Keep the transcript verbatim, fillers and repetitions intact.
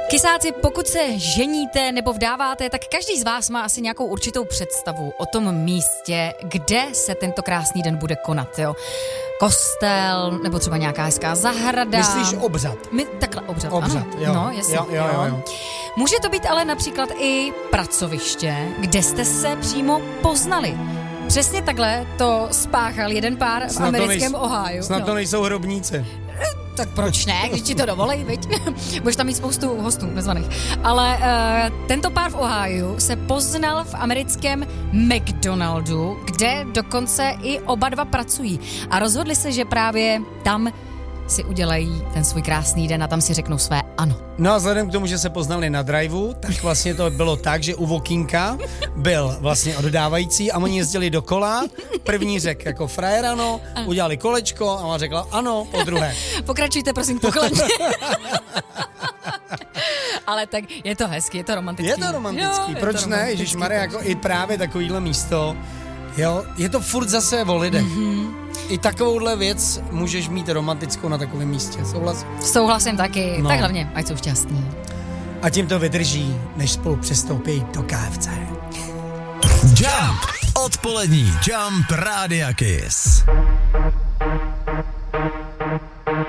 Kysáci, pokud se ženíte nebo vdáváte, tak každý z vás má asi nějakou určitou představu o tom místě, kde se tento krásný den bude konat, jo. Kostel, nebo třeba nějaká hezká zahrada. Myslíš obřad? My, takhle, obřad, obřad ano. jo. No, jasně, jo, jo, jo, jo. Může to být ale například i pracoviště, kde jste se přímo poznali. Přesně takhle to spáchal jeden pár v americkém nejs- Ohiu. Snad no. to nejsou hrobníci. Tak proč ne, když ti to dovolí, viď? Můžeš tam mít spoustu hostů nezvaných. Ale uh, tento pár v Ohiu se poznal v americkém McDonaldu, kde dokonce i oba dva pracují. A rozhodli se, že právě tam si udělají ten svůj krásný den a tam si řeknou své ano. No a vzhledem k tomu, že se poznali na driveu, tak vlastně to bylo tak, že u Vokínka byl vlastně oddávající a oni jezdili dokola. První řekl jako frajer ano, udělali kolečko a ona řekla ano, po druhé. Pokračujte prosím pokladně. Ale tak je to hezky, je to romantický. Je to romantický, jo, proč to ne? romantický. Ježišmarja, jako i právě takovýhle místo, jo, je to furt zase o lidech. Mm-hmm. I takovouhle věc můžeš mít romantickou na takovém místě, souhlasím? Souhlasím taky, No. tak hlavně, ať jsou šťastní. A tím to vydrží, než spolu přestoupí do K F C. Jump! Odpolední Jump Rádia Kiss.